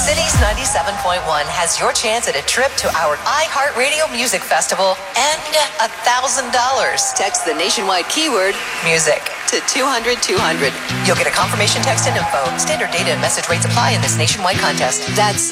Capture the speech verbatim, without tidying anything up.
Cities ninety-seven point one has your chance at a trip to our iHeartRadio Music Festival and one thousand dollars. Text the nationwide keyword music to two hundred two hundred. You'll get a confirmation text and info. Standard data and message rates apply in this nationwide contest. That's